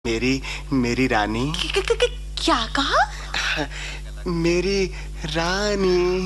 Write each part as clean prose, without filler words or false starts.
मेरी मेरी रानी। क्या कहा? मेरी रानी।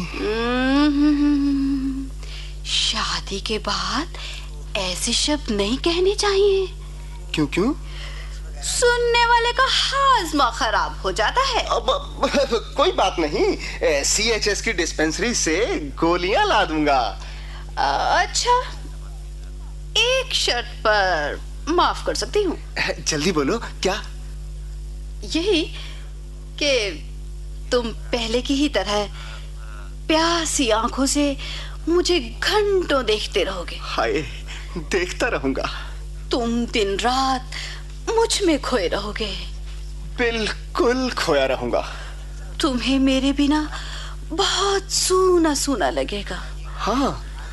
शादी के बाद ऐसे शब्द नहीं कहने चाहिए। क्यों क्यों? सुनने वाले का हाजमा खराब हो जाता है। अब कोई बात नहीं, CHS की डिस्पेंसरी से गोलियां ला दूंगा। अच्छा, एक शर्त पर माफ कर सकती हूँ। जल्दी बोलो, क्या? यही कि तुम पहले की ही तरह प्यासी आंखों से मुझे घंटों देखते रहोगे। हाय, देखता रहूंगा। तुम दिन रात मुझ में खोए रहोगे। बिल्कुल खोया रहूंगा। तुम्हें मेरे बिना बहुत सूना सूना लगेगा। हाँ।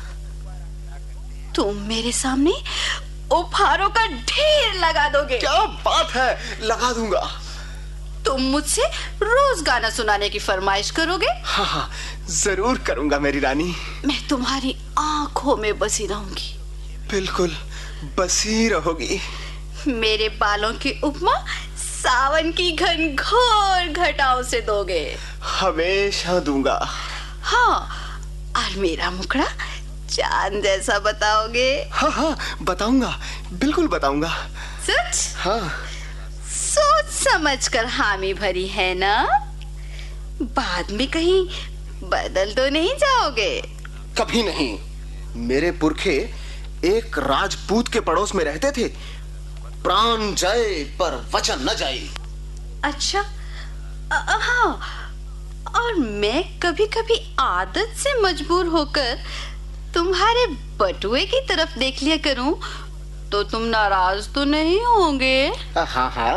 तुम मेरे सामने उपहारों का ढेर लगा दोगे। क्या बात है, लगा दूंगा। तुम मुझसे रोज गाना सुनाने की फरमाइश करोगे। हाँ हाँ, जरूर करूंगा मेरी रानी। मैं तुम्हारी आंखों में बसी रहूंगी। बिल्कुल बसी रहोगी। मेरे बालों की उपमा सावन की घनघोर घटाओं से दोगे। हमेशा दूंगा। हाँ, और मेरा मुखड़ा चांद जैसा बताओगे। हाँ हाँ, बताऊंगा, बिल्कुल बताऊंगा। सच? हाँ। सोच समझ कर हामी भरी है ना? बाद में कहीं बदल तो नहीं जाओगे? कभी नहीं। मेरे पुरखे एक राजपूत के पड़ोस में रहते थे। प्राण जाए पर वचन न जाए। अच्छा, हाँ, और मैं कभी कभी आदत से मजबूर होकर तुम्हारे बटुए की तरफ देख लिया करूं तो तुम नाराज तो नहीं होंगे? हाँ हाँ,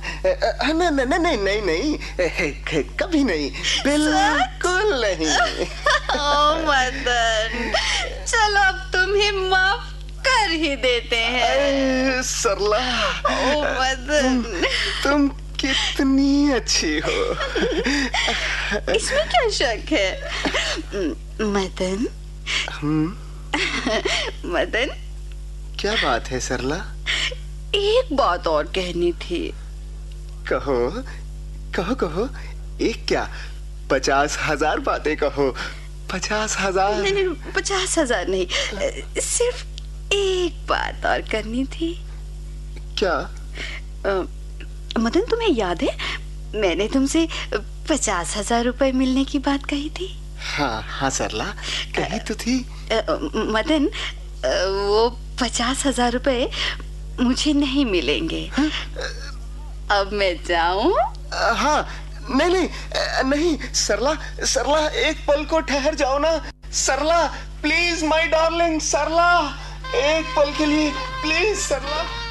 नहीं, कभी नहीं, बिल्कुल नहीं। ओ मदन, चलो अब तुम्हें माफ कर ही देते हैं। सरला, ओ मदन, तुम कितनी अच्छी हो। इसमें क्या शक है? मदन, मदन, क्या बात है सरला? एक बात और कहनी थी। कहो कहो कहो। एक क्या, 50,000 बातें कहो। 50,000? नहीं, 50,000 नहीं, सिर्फ एक बात और करनी थी। क्या? मदन, तुम्हें याद है मैंने तुमसे 50,000 रुपए मिलने की बात कही थी? हाँ हाँ सरला, कही तो थी। मदन, वो 50,000 रुपए मुझे नहीं मिलेंगे। हाँ? अब मैं जाऊं? हाँ, नहीं सरला, सरला एक पल को ठहर जाओ ना। सरला प्लीज, माय डार्लिंग सरला, एक पल के लिए प्लीज सरला।